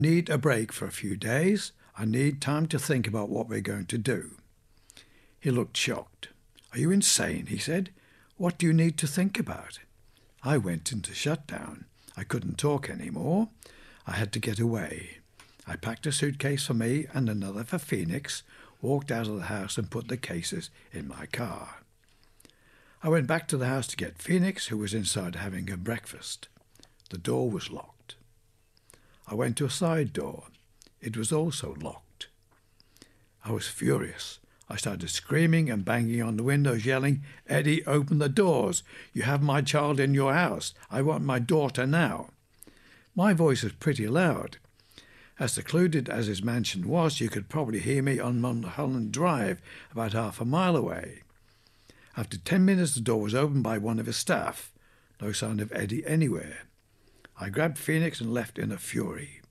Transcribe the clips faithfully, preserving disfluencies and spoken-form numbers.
Need a break for a few days. I need time to think about what we're going to do. He looked shocked. Are you insane? He said. What do you need to think about? I went into shutdown. I couldn't talk anymore. I had to get away. I packed a suitcase for me and another for Phoenix, walked out of the house and put the cases in my car. I went back to the house to get Phoenix, who was inside having her breakfast. The door was locked. I went to a side door. It was also locked. I was furious. I started screaming and banging on the windows, yelling, Eddie, open the doors. You have my child in your house. I want my daughter now. My voice was pretty loud. As secluded as his mansion was, you could probably hear me on Mulholland Drive, about half a mile away. After ten minutes, the door was opened by one of his staff. No sign of Eddie anywhere. I grabbed Phoenix and left in a fury.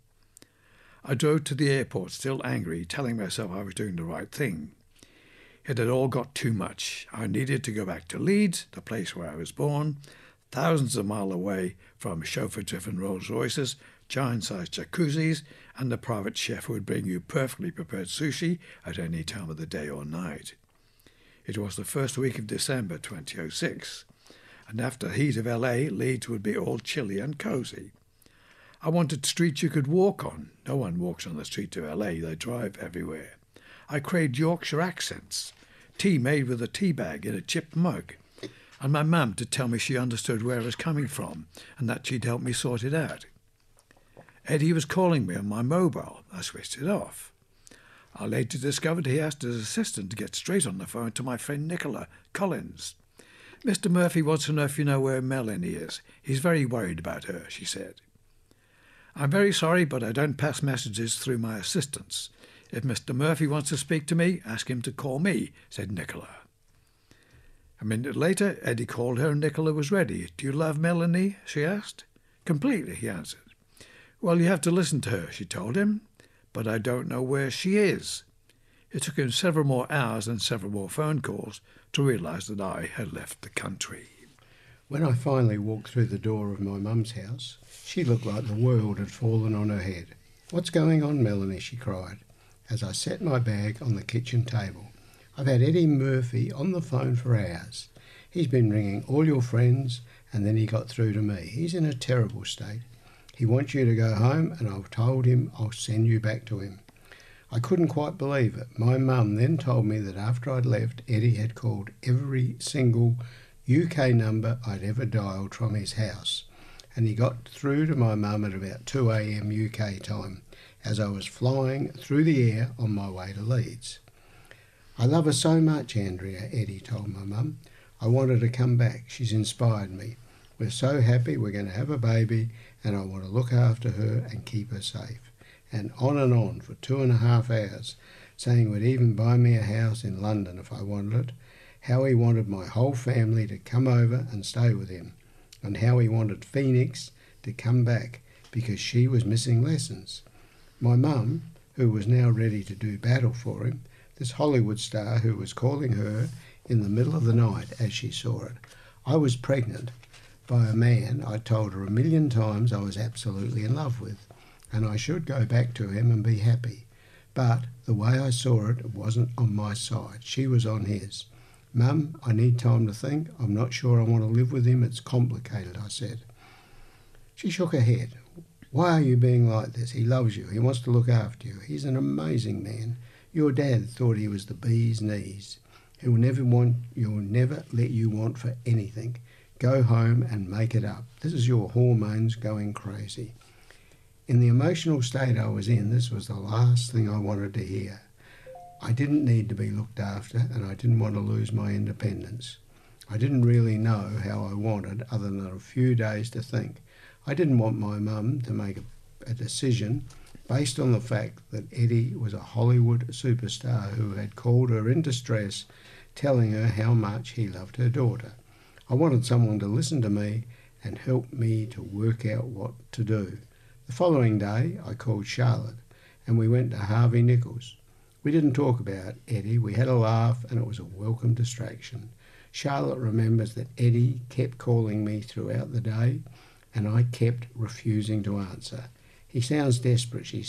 I drove to the airport, still angry, telling myself I was doing the right thing. It had all got too much. I needed to go back to Leeds, the place where I was born, thousands of miles away from chauffeur-driven Rolls-Royces, giant-sized jacuzzis, and the private chef who would bring you perfectly prepared sushi at any time of the day or night. It was the first week of December twenty oh six, and after the heat of L A, Leeds would be all chilly and cosy. I wanted streets you could walk on. No one walks on the streets of L A, they drive everywhere. I craved Yorkshire accents, tea made with a tea bag in a chipped mug, and my mum to tell me she understood where I was coming from and that she'd help me sort it out. Eddie was calling me on my mobile. I switched it off. I later discovered he asked his assistant to get straight on the phone to my friend Nicola Collins. Mister Murphy wants to know if you know where Melanie is. He's very worried about her, she said. I'm very sorry, but I don't pass messages through my assistants. If Mister Murphy wants to speak to me, ask him to call me, said Nicola. A minute later, Eddie called her and Nicola was ready. Do you love Melanie? She asked. Completely, he answered. Well, you have to listen to her, she told him, but I don't know where she is. It took him several more hours and several more phone calls to realise that I had left the country. When I finally walked through the door of my mum's house, she looked like the world had fallen on her head. What's going on, Melanie? She cried, as I set my bag on the kitchen table. I've had Eddie Murphy on the phone for hours. He's been ringing all your friends and then he got through to me. He's in a terrible state. He wants you to go home and I've told him I'll send you back to him. I couldn't quite believe it. My mum then told me that after I'd left, Eddie had called every single U K number I'd ever dialed from his house. And he got through to my mum at about two a.m. U K time as I was flying through the air on my way to Leeds. I love her so much, Andrea, Eddie told my mum. I want her to come back. She's inspired me. We're so happy we're going to have a baby and I want to look after her and keep her safe. And on and on for two and a half hours, saying he would even buy me a house in London if I wanted it, how he wanted my whole family to come over and stay with him, and how he wanted Phoenix to come back because she was missing lessons. My mum, who was now ready to do battle for him, this Hollywood star who was calling her in the middle of the night as she saw it. I was pregnant by a man I told her a million times I was absolutely in love with, and I should go back to him and be happy. But the way I saw it, it wasn't on my side. She was on his. Mum, I need time to think. I'm not sure I want to live with him. It's complicated, I said. She shook her head. Why are you being like this? He loves you. He wants to look after you. He's an amazing man. Your dad thought he was the bee's knees. He'll never want, he'll never let you want for anything. Go home and make it up. This is your hormones going crazy. In the emotional state I was in, this was the last thing I wanted to hear. I didn't need to be looked after and I didn't want to lose my independence. I didn't really know how I wanted other than a few days to think. I didn't want my mum to make a, a decision based on the fact that Eddie was a Hollywood superstar who had called her in distress, telling her how much he loved her daughter. I wanted someone to listen to me and help me to work out what to do. The following day, I called Charlotte and we went to Harvey Nichols. We didn't talk about Eddie. We had a laugh and it was a welcome distraction. Charlotte remembers that Eddie kept calling me throughout the day and I kept refusing to answer. He sounds desperate, she